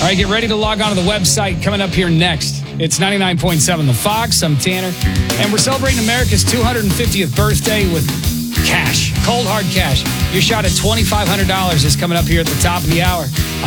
right, get ready to log on to the website. Coming up here next, it's 99.7 The Fox. I'm Tanner, and we're celebrating America's 250th birthday with cash, cold hard cash. Your shot at $2,500 is coming up here at the top of the hour.